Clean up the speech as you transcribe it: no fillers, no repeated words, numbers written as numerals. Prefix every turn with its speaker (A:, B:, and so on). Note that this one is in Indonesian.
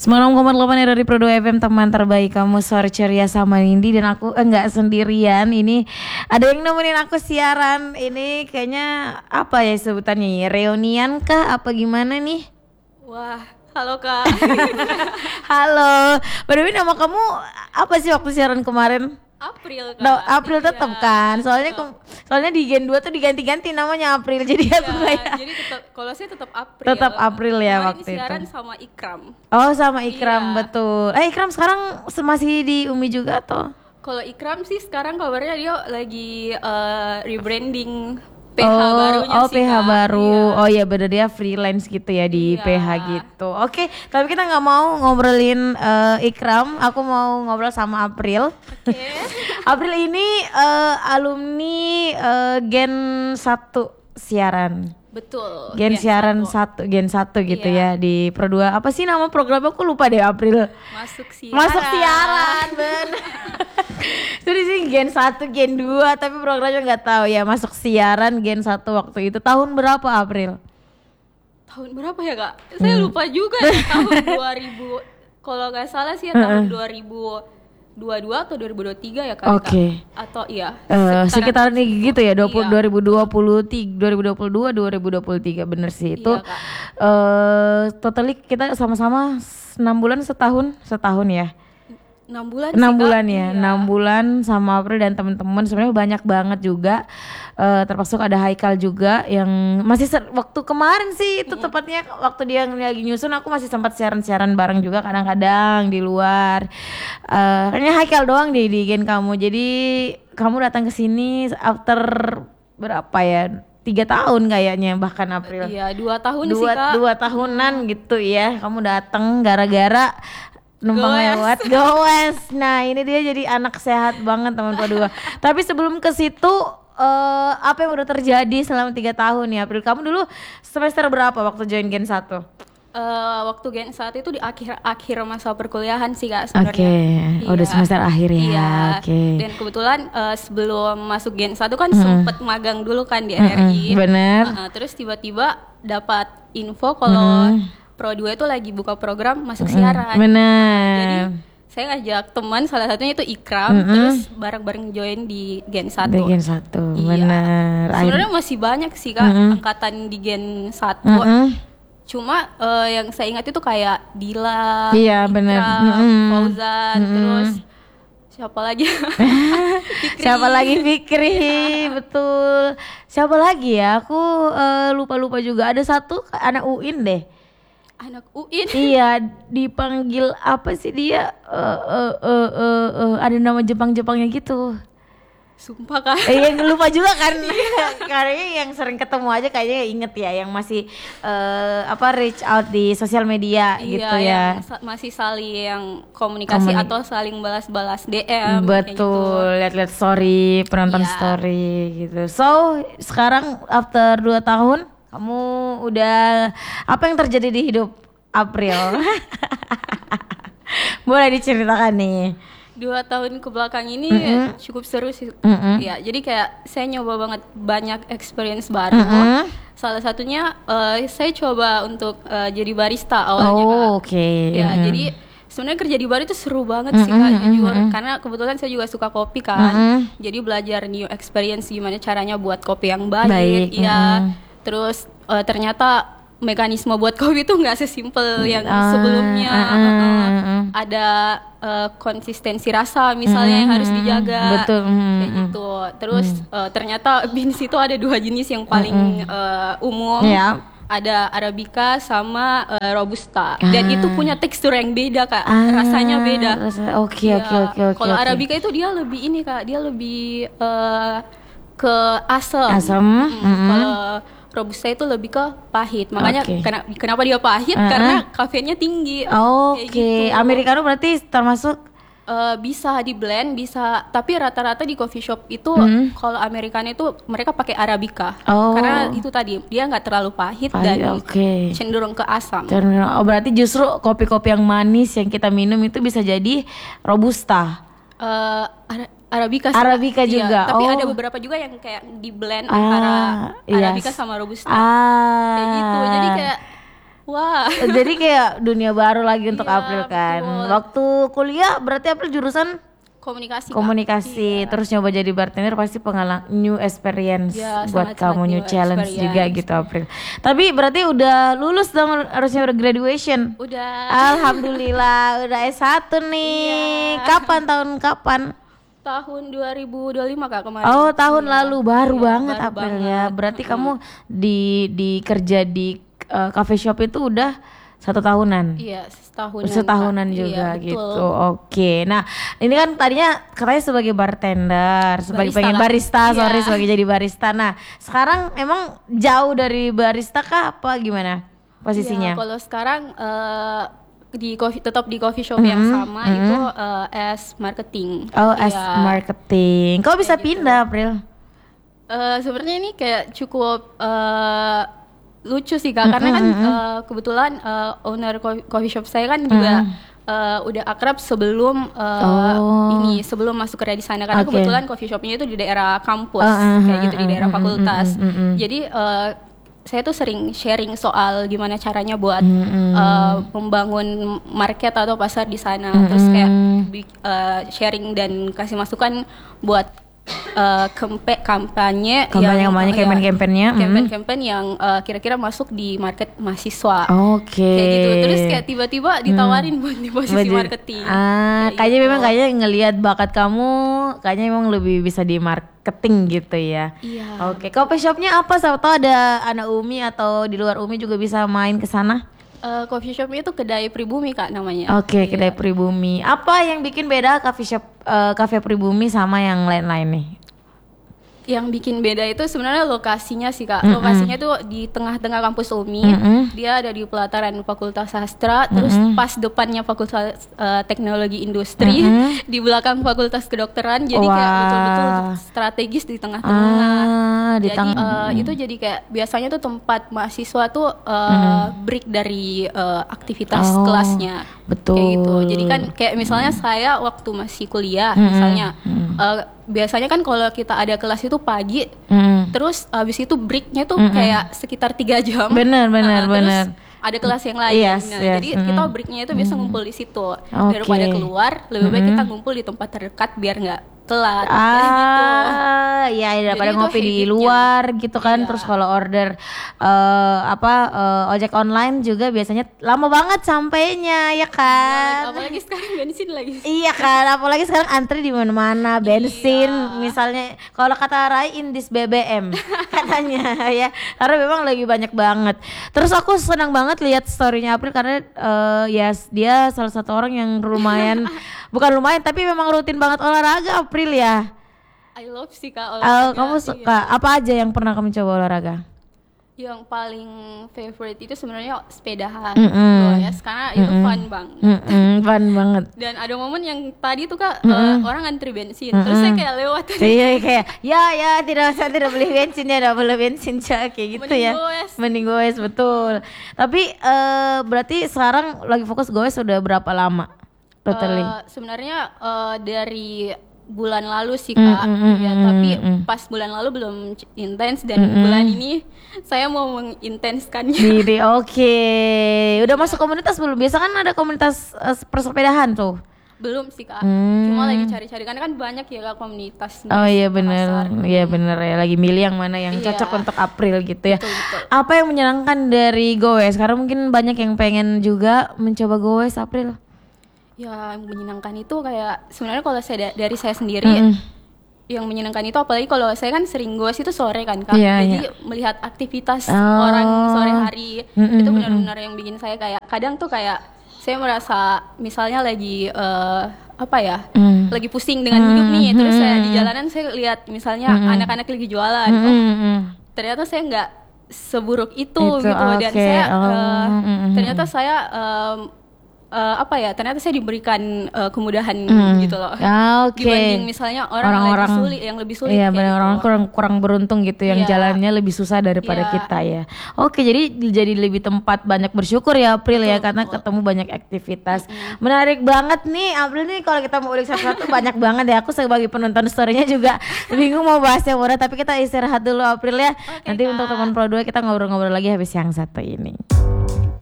A: 96,8 dari Pro 2 FM, teman terbaik kamu, sore ceria sama Nindi. Dan aku enggak sendirian, ini ada yang nemenin aku siaran. Ini kayaknya apa ya sebutannya, reunian kah apa gimana nih?
B: Wah, halo Kak.
A: Halo, by the way nama kamu apa sih waktu siaran kemarin?
B: April Kak.
A: No, April tetap kan, soalnya di Gen 2 tuh diganti-ganti namanya April, jadi aku kayak
B: jadi kalau saya tetap April.
A: Tetap April ya.
B: Kemarin
A: waktu
B: siaran
A: itu
B: sama Ikram.
A: Oh sama Ikram,
B: Iya.
A: betul. Ikram sekarang masih di Umi juga atau?
B: Kalau Ikram sih sekarang kabarnya dia lagi rebranding PH barunya
A: Oh
B: sih
A: PH
B: Kak.
A: baru.
B: Iya.
A: Oh ya bener, dia freelance gitu ya di
B: Iya.
A: PH gitu. Oke, tapi kita nggak mau ngobrolin Ikram, aku mau ngobrol sama April.
B: Oke.
A: April ini alumni Gen 1 siaran.
B: Betul.
A: Gen siaran 1, Gen 1 gitu
B: Iya.
A: ya di Pro 2. Apa sih nama programnya? Aku lupa deh April.
B: Masuk
A: Siaran, bener. Jadi sih Gen 1, Gen 2, tapi programnya nggak tahu ya. Masuk siaran Gen 1 waktu itu. Tahun berapa April?
B: Tahun berapa ya Kak? Saya lupa juga ya, tahun 2000. Kalau nggak salah sih ya tahun 2022 atau 2023 ya Kak.
A: Oke.
B: Atau iya.
A: Sekitaran gitu ya,
B: Iya.
A: 2022, 2023 bener sih itu.
B: Iya,
A: Totally kita sama-sama 6 bulan setahun ya.
B: 6 bulan
A: 6
B: sih, Kak.
A: bulan ya,
B: Iya.
A: 6 bulan sama April dan teman-teman. Sebenarnya banyak banget juga, termasuk ada Haikal juga yang masih waktu kemarin sih itu tepatnya waktu dia lagi nyusun, aku masih sempat siaran-siaran bareng juga kadang-kadang di luar. Kayaknya Haikal doang di gen kamu. Jadi kamu datang ke sini after berapa ya? 3 tahun kayaknya bahkan April.
B: Iya, 2 tahun sih Kak.
A: 2 tahunan gitu ya. Kamu datang gara-gara numpang
B: Goes.
A: lewat goes. Nah ini dia jadi anak sehat banget teman Pro 2. Tapi sebelum ke situ apa yang udah terjadi selama 3 tahun ya April? Kamu dulu semester berapa waktu join Gen 1?
B: Waktu Gen 1 itu di akhir masa perkuliahan sih Kak
A: Oke,
B: sebenarnya.
A: udah semester akhir ya.
B: Iya.
A: Oke.
B: Dan kebetulan sebelum masuk Gen 1 kan sempet magang dulu kan di RRI.
A: Bener.
B: Terus tiba-tiba dapat info kalau Pro 2 itu lagi buka program masuk siaran. Jadi
A: Bener.
B: saya ngajak teman, salah satunya itu Ikram, terus bareng-bareng join di Gen 1.
A: Di Gen 1,
B: Iya.
A: bener.
B: Sebenarnya masih banyak sih Kak angkatan di Gen 1. Cuma yang saya ingat itu kayak Dila,
A: Iya, bener.
B: Ikram, Fauzan, terus siapa lagi?
A: Siapa lagi Fikri, betul. Siapa lagi ya? Aku lupa juga. Ada satu anak UIN deh.
B: Anak UIN.
A: Iya, dipanggil apa sih dia? Ada nama Jepang-Jepangnya gitu.
B: Sumpah Kak.
A: Yang lupa juga kan. Kayaknya yang sering ketemu aja kayaknya inget ya, yang masih reach out di sosial media gitu ya.
B: Yang masih saling komunikasi atau saling balas-balas DM.
A: Betul, lihat-lihat story, penonton
B: Iya.
A: story gitu. So, sekarang after 2 tahun kamu udah, apa yang terjadi di hidup April? Boleh diceritakan nih.
B: 2 tahun ke belakang ini cukup seru sih. Ya, jadi kayak saya nyoba banget banyak experience baru. Salah satunya saya coba untuk jadi barista awalnya Kak.
A: Oke.
B: Ya, jadi sebenarnya kerja di bar itu seru banget sih Kak, jujur. Karena kebetulan saya juga suka kopi kan. Jadi belajar new experience gimana caranya buat kopi yang baik. Ya. Terus ternyata mekanisme buat kopi itu nggak sesimpel yang sebelumnya. Ada konsistensi rasa misalnya yang harus dijaga.
A: Betul.
B: Kayak gitu. Terus ternyata beans itu ada 2 jenis yang paling umum.
A: Ya.
B: Ada Arabica sama Robusta. Dan itu punya tekstur yang beda Kak. Rasanya beda.
A: Oke.
B: Kalau Arabica itu dia lebih ini Kak, dia lebih ke asam. Kalau Robusta itu lebih ke pahit. Makanya kenapa dia pahit? Karena kafeinnya tinggi.
A: Oke.
B: Gitu.
A: Americano berarti termasuk
B: bisa di blend, bisa, tapi rata-rata di coffee shop itu kalau Americano itu mereka pakai Arabica. Karena itu tadi dia nggak terlalu pahit dan cenderung ke asam.
A: Berarti justru kopi-kopi yang manis yang kita minum itu bisa jadi Robusta.
B: Arabica
A: juga.
B: Tapi ada beberapa juga yang kayak di blend antara Arabica sama Robusta. Kayak gitu. Jadi kayak Wah.
A: Jadi kayak dunia baru lagi untuk
B: Iya,
A: April kan.
B: betul.
A: Waktu kuliah berarti April jurusan
B: Komunikasi. Kak.
A: komunikasi,
B: Iya.
A: terus nyoba jadi bartender pasti pengalaman new experience
B: Ya,
A: buat
B: sangat-sangat
A: kamu, new
B: new
A: challenge
B: experience.
A: juga gitu April. Tapi berarti udah lulus dong, harusnya udah graduation.
B: Udah.
A: Alhamdulillah udah S1 nih.
B: Iya.
A: Kapan?
B: Tahun 2025 Kak kemarin.
A: Oh, tahun
B: Iya.
A: lalu baru
B: Iya,
A: banget
B: baru
A: April
B: banget.
A: ya. Berarti kamu di kerja di cafe shop itu udah 1 tahunan.
B: Iya, setahunan.
A: Setahunan
B: Kak.
A: juga
B: Iya, betul.
A: gitu. Oke. Nah, ini kan tadinya katanya sebagai bartender, sebagai
B: Barista,
A: pengen
B: Kak.
A: barista, sorry
B: Iya.
A: sebagai jadi barista. Nah, sekarang emang jauh dari barista kah apa gimana posisinya?
B: Iya, kalau sekarang tetap di coffee shop yang sama itu as marketing.
A: Oh, as
B: Iya.
A: marketing. Kok bisa
B: Kayak gitu.
A: pindah, April?
B: Sebenarnya ini kayak cukup lucu sih Kak, karena kan kebetulan owner coffee shop saya kan juga udah akrab sebelum sebelum masuk kerja di sana, karena
A: Oke.
B: kebetulan coffee shopnya itu di daerah kampus kayak gitu, di daerah fakultas. Jadi saya tuh sering sharing soal gimana caranya buat membangun market atau pasar di sana, terus kayak sharing dan kasih masukan buat kampanye
A: campaign-campaignnya.
B: campaign yang kira-kira masuk di market mahasiswa.
A: Oke.
B: Kayak gitu. Terus kayak tiba-tiba ditawarin buat di posisi marketing. Kayak
A: Kayaknya
B: gitu.
A: memang kayaknya ngelihat bakat kamu, kayaknya memang lebih bisa di marketing gitu ya.
B: Iya.
A: Oke, coffee shopnya apa? Siapa tahu ada anak Umi atau di luar Umi juga bisa main ke sana.
B: Coffee shopnya itu kedai pribumi Kak namanya.
A: Oke,
B: Iya.
A: kedai pribumi. Apa yang bikin beda coffee shop cafe pribumi sama yang lain-lain nih?
B: Yang bikin beda itu sebenarnya lokasinya sih Kak. Lokasinya tuh di tengah-tengah kampus UMI. Dia ada di pelataran Fakultas Sastra, terus pas depannya Fakultas Teknologi Industri, di belakang Fakultas Kedokteran. Jadi kayak
A: Wah.
B: betul-betul strategis di tengah-tengah.
A: Di
B: Jadi itu jadi kayak biasanya tuh tempat mahasiswa tuh break dari aktivitas kelasnya.
A: Betul.
B: Kayak gitu. Jadi kan kayak misalnya saya waktu masih kuliah misalnya biasanya kan kalau kita ada kelas itu pagi, terus habis itu breaknya tuh kayak sekitar 3 jam.
A: Bener.
B: Terus ada kelas yang lain.
A: Yes.
B: Jadi kita breaknya itu biasa ngumpul di situ. Daripada keluar, lebih baik kita ngumpul di tempat terdekat biar nggak telat. Kayak gitu.
A: Iya daripada
B: Jadi itu
A: ngopi di
B: habitnya.
A: luar gitu kan.
B: Iya.
A: Terus kalau order ojek online juga biasanya lama banget sampainya ya kan.
B: Apalagi sekarang bensin lagi.
A: Iya kan, apalagi sekarang antri di mana-mana, bensin misalnya. Kalau kata Rai indis BBM katanya ya, karena memang lagi banyak banget. Terus aku senang banget lihat storynya April karena ya dia salah satu orang yang lumayan, bukan lumayan tapi memang rutin banget olahraga April ya.
B: I love sih Kak olahraga.
A: Kamu suka apa aja yang pernah kamu coba olahraga?
B: Yang paling favorite itu sebenarnya sepedahan ya, karena itu fun banget.
A: Fun banget.
B: Dan ada momen yang tadi tuh Kak orang antri bensin, terus saya kayak lewat.
A: Iya kayak ya saya tidak beli bensin ya, tidak boleh bensin kayak gitu
B: Mending
A: ya.
B: goes.
A: Mending goes betul. Tapi berarti sekarang lagi fokus goes sudah berapa lama? Totally.
B: Sebenarnya dari bulan lalu sih Kak, ya, tapi pas bulan lalu belum intens dan bulan ini saya mau mengintenskannya.
A: Diri oke. Udah masuk komunitas belum? Biasa kan ada komunitas persepedahan tuh.
B: Belum sih Kak, cuma lagi cari-cari karena kan banyak ya Kak komunitas.
A: Oh iya
B: pasar.
A: bener, iya bener ya. Lagi milih yang mana yang
B: Iya.
A: cocok untuk April gitu ya.
B: Betul.
A: Apa yang menyenangkan dari goes? Karena mungkin banyak yang pengen juga mencoba goes April.
B: Ya menyenangkan itu kayak sebenarnya kalau saya dari saya sendiri yang menyenangkan itu, apalagi kalau saya kan sering goes itu sore kan Kak.
A: Iya,
B: Jadi
A: iya.
B: melihat aktivitas orang sore hari itu benar-benar yang bikin saya kayak kadang tuh kayak saya merasa misalnya lagi lagi pusing dengan hidup nih, terus saya di jalanan saya lihat misalnya anak-anak lagi jualan. Ternyata saya nggak seburuk itu gitu, dan
A: oke.
B: saya ternyata saya ternyata saya diberikan kemudahan gitu loh.
A: Oke.
B: Dibanding misalnya orang yang lebih sulit.
A: Iya, benar,
B: gitu.
A: orang kurang beruntung gitu yang
B: Iya.
A: jalannya lebih susah daripada
B: Iya.
A: kita ya. Oke, jadi lebih tempat banyak bersyukur ya April ya, karena ketemu banyak aktivitas. Menarik banget nih April nih, kalau kita mau ulik satu-satu banyak banget ya. Aku sebagai penonton story-nya juga bingung mau bahas yang mana, tapi kita istirahat dulu April ya.
B: Oke,
A: Nanti
B: Kak.
A: untuk teman Pro 2 kita ngobrol-ngobrol lagi habis yang satu ini.